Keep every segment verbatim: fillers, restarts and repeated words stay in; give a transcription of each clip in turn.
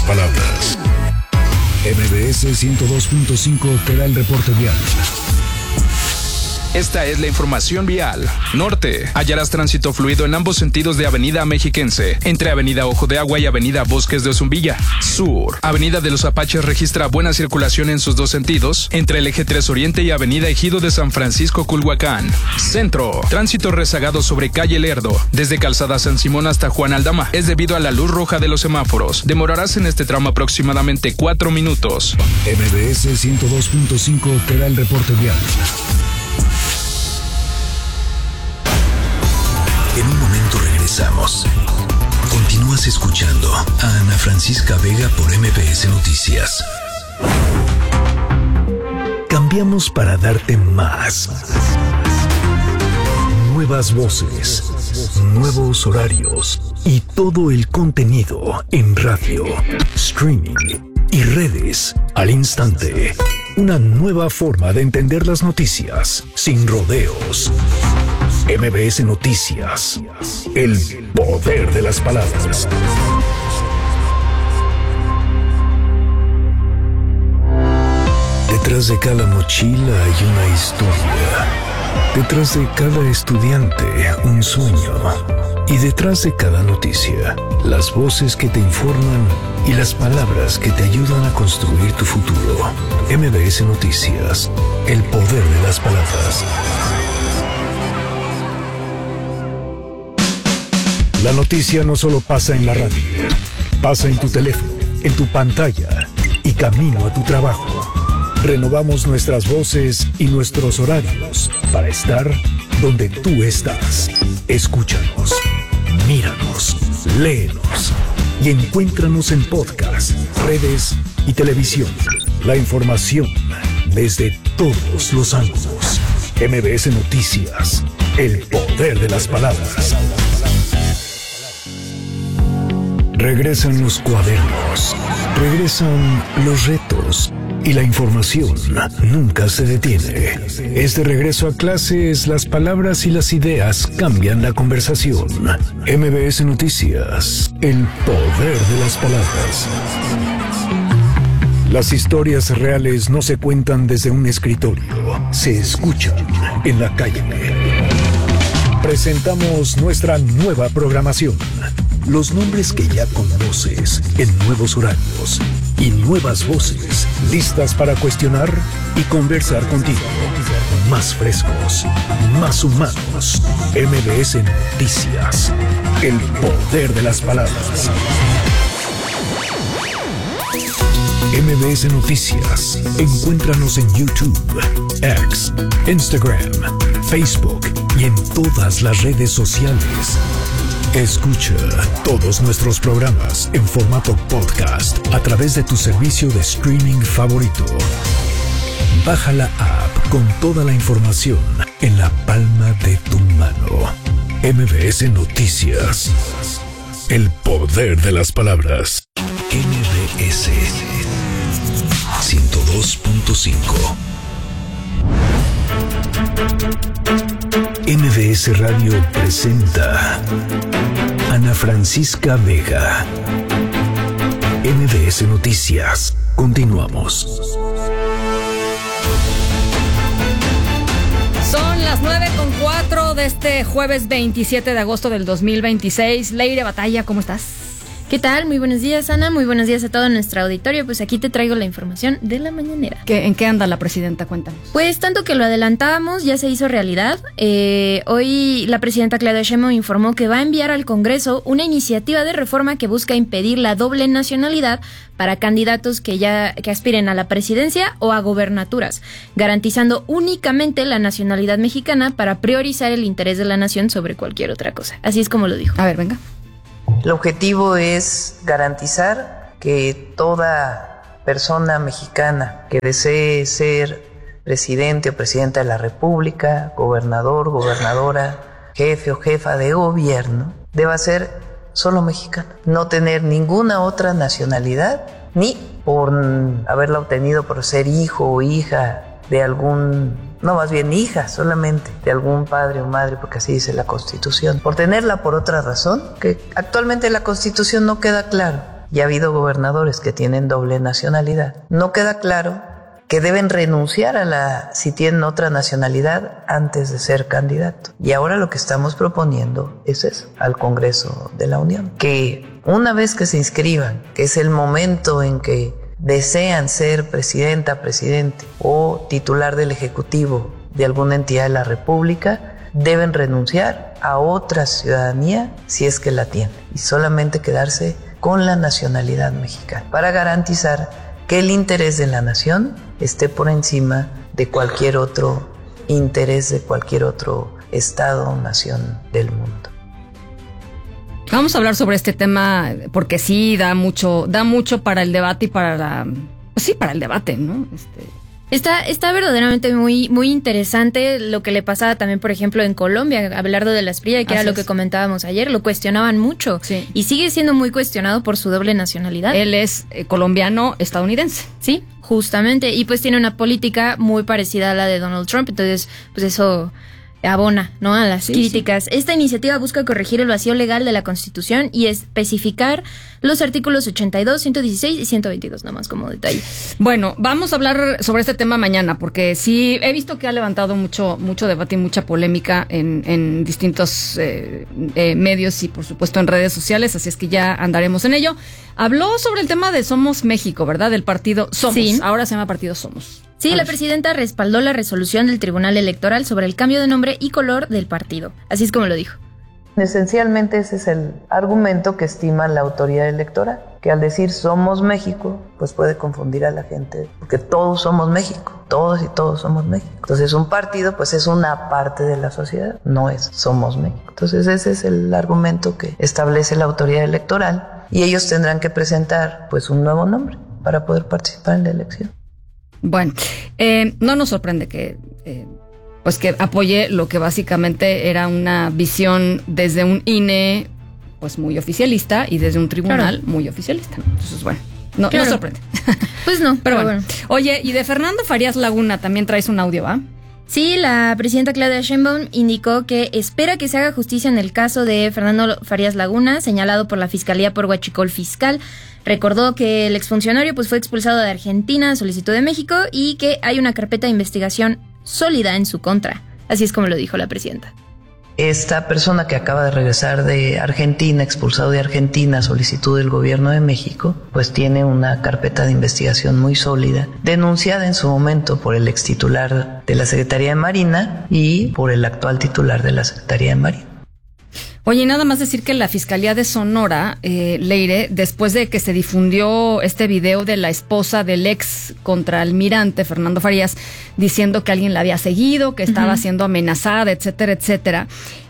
palabras. M B S ciento dos punto cinco te da el reporte vial. Esta es la información vial. Norte. Hallarás tránsito fluido en ambos sentidos de Avenida Mexiquense, entre Avenida Ojo de Agua y Avenida Bosques de Ozumbilla. Sur. Avenida de los Apaches registra buena circulación en sus dos sentidos, entre el Eje tres Oriente y Avenida Ejido de San Francisco Culhuacán. Centro. Tránsito rezagado sobre Calle Lerdo, desde Calzada San Simón hasta Juan Aldama. Es debido a la luz roja de los semáforos. Demorarás en este tramo aproximadamente cuatro minutos. M B S ciento dos punto cinco te da el reporte vial. En un momento regresamos. Continúas escuchando a Ana Francisca Vega por M B S Noticias. Cambiamos para darte más. Nuevas voces, nuevos horarios y todo el contenido en radio, streaming y redes al instante. Una nueva forma de entender las noticias sin rodeos. M B S Noticias, el poder de las palabras. Detrás de cada mochila hay una historia. Detrás de cada estudiante, un sueño. Y detrás de cada noticia, las voces que te informan y las palabras que te ayudan a construir tu futuro. M B S Noticias, el poder de las palabras. La noticia no solo pasa en la radio, pasa en tu teléfono, en tu pantalla y camino a tu trabajo. Renovamos nuestras voces y nuestros horarios para estar donde tú estás. Escúchanos, míranos, léenos y encuéntranos en podcast, redes y televisión. La información desde todos los ángulos. M B S Noticias, el poder de las palabras. Regresan los cuadernos, regresan los retos y la información nunca se detiene. Es de regreso a clases, las palabras y las ideas cambian la conversación. M B S Noticias, el poder de las palabras. Las historias reales no se cuentan desde un escritorio, se escuchan en la calle. Presentamos nuestra nueva programación. Los nombres que ya conoces en nuevos horarios y nuevas voces listas para cuestionar y conversar contigo. Más frescos, más humanos. M B S Noticias, el poder de las palabras. M B S Noticias. Encuéntranos en YouTube, X, Instagram, Facebook y en todas las redes sociales. Escucha todos nuestros programas en formato podcast a través de tu servicio de streaming favorito. Baja la app con toda la información en la palma de tu mano. M B S Noticias. El poder de las palabras. M B S ciento dos punto cinco. M B S Radio presenta Ana Francisca Vega. M B S Noticias. Continuamos. Son las nueve con cuatro de este jueves veintisiete de agosto del dos mil veintiséis. Leire Batalla, ¿cómo estás? ¿Qué tal? Muy buenos días, Ana. Muy buenos días a todo nuestro auditorio. Pues aquí te traigo la información de la mañanera. ¿Qué, ¿En qué anda la presidenta? Cuéntanos. Pues tanto que lo adelantábamos, ya se hizo realidad. Eh, hoy la presidenta Claudia Sheinbaum informó que va a enviar al Congreso una iniciativa de reforma que busca impedir la doble nacionalidad para candidatos que ya que aspiren a la presidencia o a gobernaturas, garantizando únicamente la nacionalidad mexicana para priorizar el interés de la nación sobre cualquier otra cosa. Así es como lo dijo. A ver, venga. El objetivo es garantizar que toda persona mexicana que desee ser presidente o presidenta de la República, gobernador, gobernadora, jefe o jefa de gobierno, deba ser solo mexicana, no tener ninguna otra nacionalidad, ni por haberla obtenido por ser hijo o hija de algún, no, más bien hija solamente, de algún padre o madre, porque así dice la Constitución, por tenerla por otra razón, que actualmente en la Constitución no queda claro y ha habido gobernadores que tienen doble nacionalidad, no queda claro que deben renunciar a la, si tienen otra nacionalidad, antes de ser candidato. Y ahora lo que estamos proponiendo es eso, al Congreso de la Unión, que una vez que se inscriban, que es el momento en que desean ser presidenta, presidente o titular del Ejecutivo de alguna entidad de la República, deben renunciar a otra ciudadanía si es que la tienen y solamente quedarse con la nacionalidad mexicana para garantizar que el interés de la nación esté por encima de cualquier otro interés de cualquier otro estado o nación del mundo. Vamos a hablar sobre este tema porque sí da mucho, da mucho para el debate y para la, pues sí, para el debate, ¿no? Este... Está, está verdaderamente muy, muy interesante lo que le pasaba también, por ejemplo, en Colombia, Abelardo de la Espriella, que Así era lo es. que comentábamos ayer, lo cuestionaban mucho sí. y sigue siendo muy cuestionado por su doble nacionalidad. Él es eh, colombiano-estadounidense. Sí, justamente, y pues tiene una política muy parecida a la de Donald Trump, entonces pues eso abona, ¿no?, a las sí, críticas. Sí. Esta iniciativa busca corregir el vacío legal de la Constitución y especificar los artículos ochenta y dos, ciento dieciséis y ciento veintidós, nomás como detalle. Bueno, vamos a hablar sobre este tema mañana, porque sí he visto que ha levantado mucho mucho debate y mucha polémica en, en distintos eh, eh, medios y por supuesto en redes sociales, así es que ya andaremos en ello. Habló sobre el tema de Somos México, ¿verdad? Del partido Somos. Sí. Ahora se llama Partido Somos. Sí, la presidenta respaldó la resolución del Tribunal Electoral sobre el cambio de nombre y color del partido. Así es como lo dijo. Esencialmente ese es el argumento que estima la autoridad electoral, que al decir Somos México, pues puede confundir a la gente, porque todos somos México, todos y todos somos México. Entonces un partido pues es una parte de la sociedad, no es Somos México. Entonces ese es el argumento que establece la autoridad electoral y ellos tendrán que presentar pues un nuevo nombre para poder participar en la elección. Bueno, eh, no nos sorprende que eh, pues que apoye lo que básicamente era una visión desde un I N E pues muy oficialista y desde un tribunal claro. muy oficialista. Entonces, bueno, no, claro. no sorprende. Pues no, pero, pero bueno. bueno. Oye, y de Fernando Farías Laguna también traes un audio, ¿va? Sí, la presidenta Claudia Sheinbaum indicó que espera que se haga justicia en el caso de Fernando Farías Laguna, señalado por la Fiscalía por huachicol fiscal. Recordó que el exfuncionario pues, fue expulsado de Argentina a solicitud de México y que hay una carpeta de investigación sólida en su contra. Así es como lo dijo la presidenta. Esta persona que acaba de regresar de Argentina, expulsado de Argentina a solicitud del gobierno de México, pues tiene una carpeta de investigación muy sólida, denunciada en su momento por el extitular de la Secretaría de Marina y por el actual titular de la Secretaría de Marina. Oye, nada más decir que la Fiscalía de Sonora, eh, Leire, después de que se difundió este video de la esposa del ex contraalmirante Fernando Farías, diciendo que alguien la había seguido, que estaba uh-huh. siendo amenazada, etcétera, etcétera,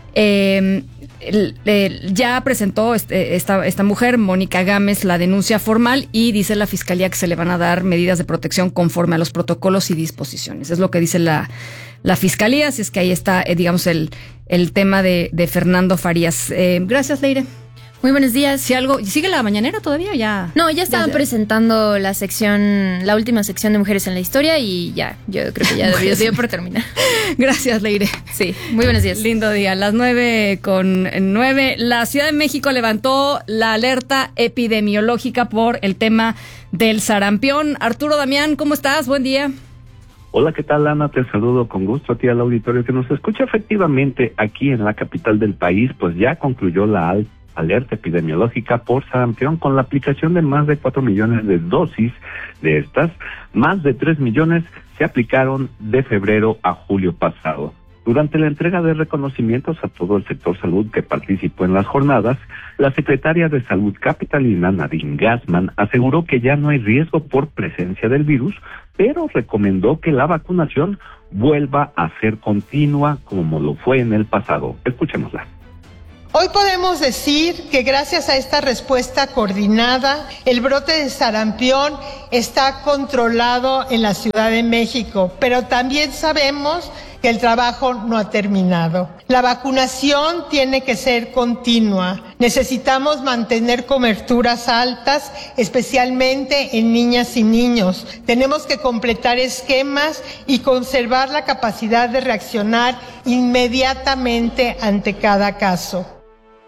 eh, el, el, ya presentó este, esta, esta mujer, Mónica Gámez, la denuncia formal y dice la Fiscalía que se le van a dar medidas de protección conforme a los protocolos y disposiciones. Es lo que dice la la Fiscalía, así es que ahí está, eh, digamos, el, el tema de, de Fernando Farías. Eh, gracias, Leire. Muy buenos días. Si algo, ¿sigue la mañanera todavía o ya? No, ya estaban ya, ya. presentando la sección, la última sección de Mujeres en la Historia y ya, yo creo que ya debió, debió por terminar. Gracias, Leire. Sí, muy buenos días. Lindo día. Las nueve con nueve. La Ciudad de México levantó la alerta epidemiológica por el tema del sarampión. Arturo Damián, ¿cómo estás? Buen día. Hola, ¿qué tal, Ana? Te saludo con gusto a ti al auditorio que nos escucha. Efectivamente, aquí en la capital del país, pues ya concluyó la al- alerta epidemiológica por sarampión con la aplicación de más de cuatro millones de dosis de estas. Más de tres millones se aplicaron de febrero a julio pasado. Durante la entrega de reconocimientos a todo el sector salud que participó en las jornadas, la secretaria de Salud capitalina, Nadine Gassman, aseguró que ya no hay riesgo por presencia del virus, pero recomendó que la vacunación vuelva a ser continua como lo fue en el pasado. Escuchémosla. Hoy podemos decir que gracias a esta respuesta coordinada, el brote de sarampión está controlado en la Ciudad de México, pero también sabemos que el trabajo no ha terminado. La vacunación tiene que ser continua. Necesitamos mantener coberturas altas, especialmente en niñas y niños. Tenemos que completar esquemas y conservar la capacidad de reaccionar inmediatamente ante cada caso.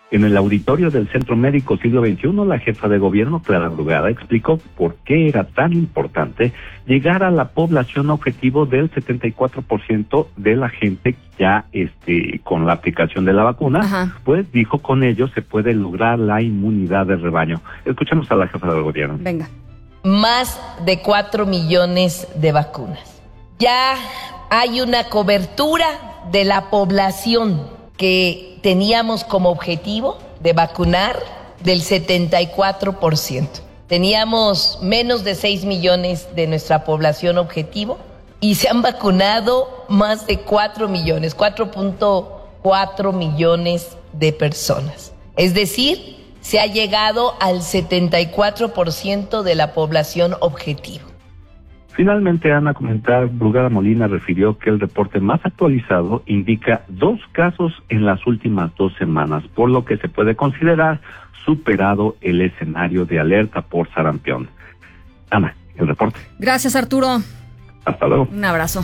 En el auditorio del Centro Médico Siglo veintiuno, la jefa de gobierno, Clara Brugada, explicó por qué era tan importante llegar a la población objetivo del setenta y cuatro por ciento de la gente ya este, con la aplicación de la vacuna. Ajá. Pues dijo, con ello se puede lograr la inmunidad de rebaño. Escuchamos a la jefa del gobierno. Venga. Más de cuatro millones de vacunas. Ya hay una cobertura de la población que teníamos como objetivo de vacunar del setenta y cuatro por ciento. Teníamos menos de seis millones de nuestra población objetivo y se han vacunado más de cuatro millones, cuatro punto cuatro millones de personas. Es decir, se ha llegado al setenta y cuatro por ciento de la población objetivo. Finalmente, Ana, comentar, Brugada Molina refirió que el reporte más actualizado indica dos casos en las últimas dos semanas, por lo que se puede considerar superado el escenario de alerta por sarampión. Ana, el reporte. Gracias, Arturo. Hasta luego. Un abrazo.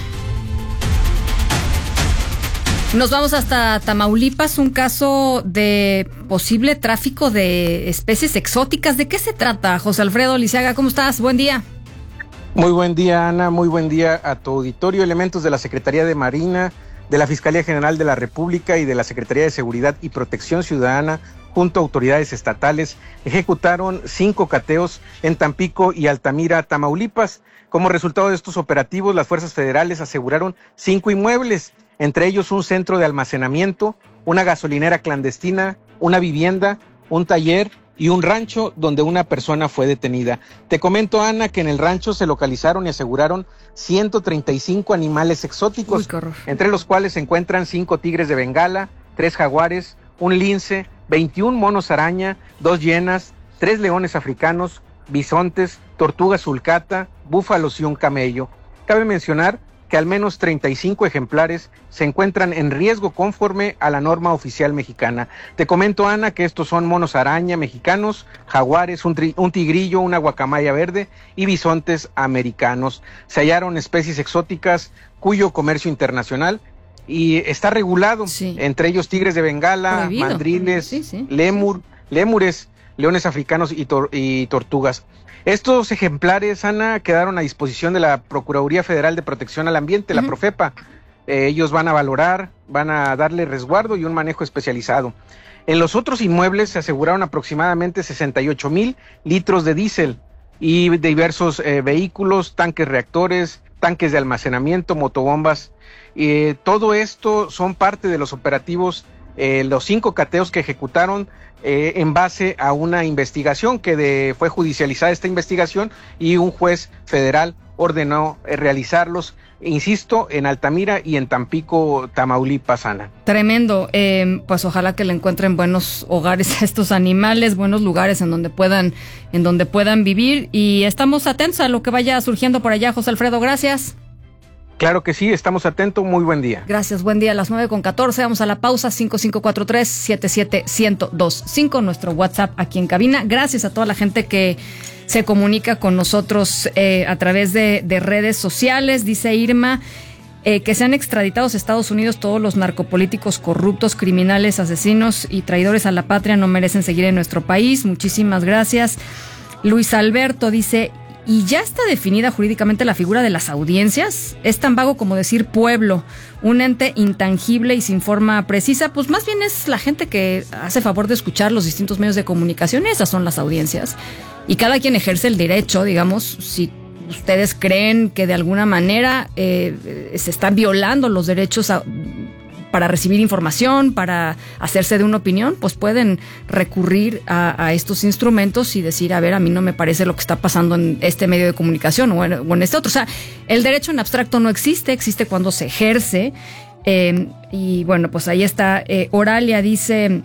Nos vamos hasta Tamaulipas, un caso de posible tráfico de especies exóticas. ¿De qué se trata, José Alfredo Lisiaga? ¿Cómo estás? Buen día. Muy buen día, Ana, muy buen día a tu auditorio. Elementos de la Secretaría de Marina, de la Fiscalía General de la República y de la Secretaría de Seguridad y Protección Ciudadana, junto a autoridades estatales, ejecutaron cinco cateos en Tampico y Altamira, Tamaulipas. Como resultado de estos operativos, las fuerzas federales aseguraron cinco inmuebles, entre ellos un centro de almacenamiento, una gasolinera clandestina, una vivienda, un taller y un rancho donde una persona fue detenida. Te comento, Ana, que en el rancho se localizaron y aseguraron ciento treinta y cinco animales exóticos, Uy, entre los cuales se encuentran cinco tigres de Bengala, tres jaguares, un lince, veintiún monos araña, dos hienas, tres leones africanos, bisontes, tortugas sulcata, búfalos y un camello. Cabe mencionar que al menos treinta y cinco ejemplares se encuentran en riesgo conforme a la norma oficial mexicana. Te comento, Ana, que estos son monos araña mexicanos, jaguares, un, tri- un tigrillo, una guacamaya verde y bisontes americanos. Se hallaron especies exóticas cuyo comercio internacional y está regulado, sí. Entre ellos tigres de Bengala, Prohibido. mandriles, sí, sí. lémur, lémures, leones africanos y, tor- y tortugas. Estos ejemplares, Ana, quedaron a disposición de la Procuraduría Federal de Protección al Ambiente, uh-huh. la Profepa. Eh, ellos van a valorar, van a darle resguardo y un manejo especializado. En los otros inmuebles se aseguraron aproximadamente sesenta y ocho mil litros de diésel y de diversos eh, vehículos, tanques reactores, tanques de almacenamiento, motobombas. Eh, todo esto son parte de los operativos, eh, los cinco cateos que ejecutaron Eh, en base a una investigación que de, fue judicializada esta investigación y un juez federal ordenó eh, realizarlos, insisto, en Altamira y en Tampico, Tamaulipas, Ana. Tremendo, eh, pues ojalá que le encuentren buenos hogares a estos animales, buenos lugares en donde puedan, en donde puedan vivir, y estamos atentos a lo que vaya surgiendo por allá. José Alfredo, gracias. Claro que sí, estamos atentos, muy buen día. Gracias, buen día, a las nueve con catorce, vamos a la pausa, cinco cinco cuatro tres, siete siete uno cero dos cinco, nuestro WhatsApp aquí en cabina. Gracias a toda la gente que se comunica con nosotros eh, a través de, de redes sociales. Dice Irma, eh, que sean extraditados a Estados Unidos todos los narcopolíticos corruptos, criminales, asesinos y traidores a la patria, no merecen seguir en nuestro país. Muchísimas gracias. Luis Alberto dice, ¿y ya está definida jurídicamente la figura de las audiencias? Es tan vago como decir pueblo, un ente intangible y sin forma precisa. Pues más bien es la gente que hace favor de escuchar los distintos medios de comunicación. Esas son las audiencias. Y cada quien ejerce el derecho, digamos, si ustedes creen que de alguna manera eh, se están violando los derechos a, para recibir información, para hacerse de una opinión, pues pueden recurrir a, a estos instrumentos y decir, a ver, a mí no me parece lo que está pasando en este medio de comunicación o en, o en este otro. O sea, el derecho en abstracto no existe, existe cuando se ejerce. Eh, y bueno, pues ahí está. Eh, Oralia dice,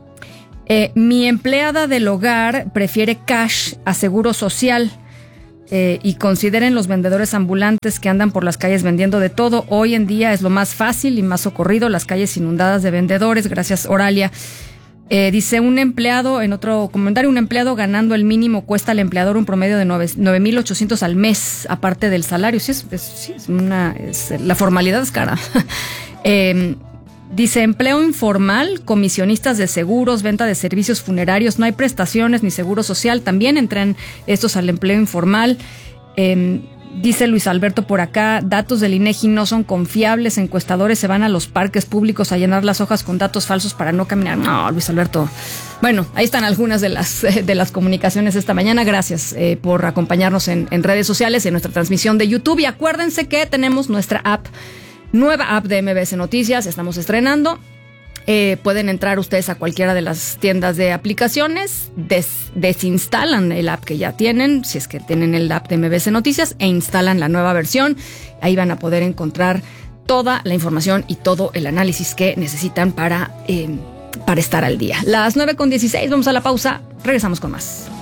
eh, mi empleada del hogar prefiere cash a seguro social. Eh, y consideren los vendedores ambulantes que andan por las calles vendiendo de todo. Hoy en día es lo más fácil y más socorrido, las calles inundadas de vendedores. Gracias, Oralia. Eh, dice un empleado, en otro comentario, un empleado ganando el mínimo cuesta al empleador un promedio de nueve mil ochocientos al mes, aparte del salario. Sí, es, es, sí, es una, es, la formalidad es cara. eh, Dice, empleo informal, comisionistas de seguros, venta de servicios funerarios, no hay prestaciones ni seguro social, también entran estos al empleo informal. Eh, dice Luis Alberto por acá, datos del INEGI no son confiables, encuestadores se van a los parques públicos a llenar las hojas con datos falsos para no caminar. No, Luis Alberto. Bueno, ahí están algunas de las, de las comunicaciones esta mañana. Gracias eh, por acompañarnos en, en redes sociales, en nuestra transmisión de YouTube. Y acuérdense que tenemos nuestra app, nueva app de M B S Noticias, estamos estrenando. Eh, pueden entrar ustedes a cualquiera de las tiendas de aplicaciones, des, desinstalan el app que ya tienen, si es que tienen el app de M B S Noticias, e instalan la nueva versión. Ahí van a poder encontrar toda la información y todo el análisis que necesitan para, eh, para estar al día. Las nueve con dieciséis, vamos a la pausa, regresamos con más.